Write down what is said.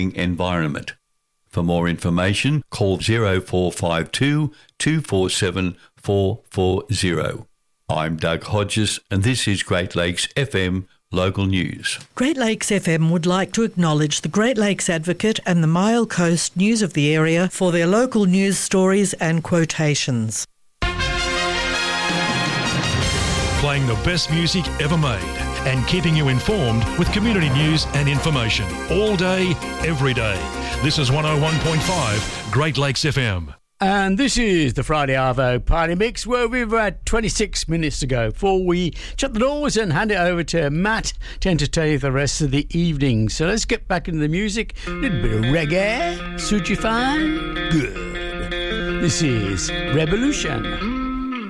environment. For more information, call 0452 247 440. I'm Doug Hodges, and this is Great Lakes FM Local News. Great Lakes FM would like to acknowledge the Great Lakes Advocate and the Mile Coast News of the area for their local news stories and quotations. Playing the best music ever made and keeping you informed with community news and information all day, every day. This is 101.5 Great Lakes FM. And this is the Friday Arvo Party Mix, where we've had 26 minutes to go before we shut the doors and hand it over to Matt to entertain the rest of the evening. So let's get back into the music. A little bit of reggae. Suit you fine? Good. This is Revolution.